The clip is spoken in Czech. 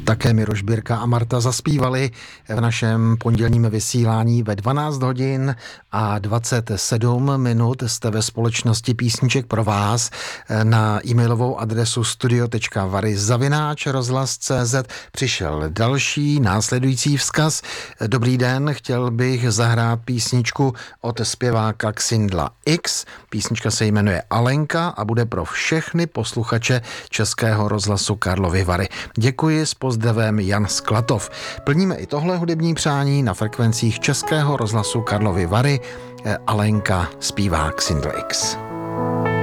také Miroš Birka a Marta zaspívali v našem pondělním vysílání ve 12 hodin a 27 minut. Jste ve společnosti písniček pro vás na e-mailovou adresu studio.vary@rozhlas.cz. Přišel další následující vzkaz. Dobrý den, chtěl bych zahrát písničku od zpěváka Xindla X. Písnička se jmenuje Alenka a bude pro všechny posluchače Českého rozhlasu Karlovy Vary. Děkuji, s pozdravem Jan Sklatov. Plníme i tohle hudební přání na frekvencích Českého rozhlasu Karlovy Vary. Alenka zpívá Xindl X.